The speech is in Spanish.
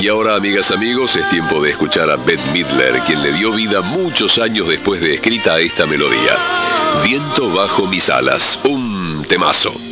Y ahora, amigas, amigos, es tiempo de escuchar a Bette Midler, quien le dio vida muchos años después de escrita esta melodía. Viento bajo mis alas, un temazo.